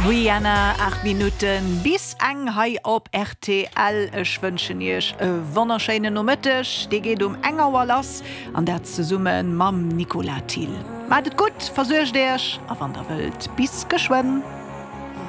Rihanna 8 Minuten bis eng hai op RTL. Ech wënschen ichch wonnerscheine Noëttech, de geht enger lass an der ze summen mam Nicola Thiel. Madet gut, versøch Dich a an der Welt bis geschwen.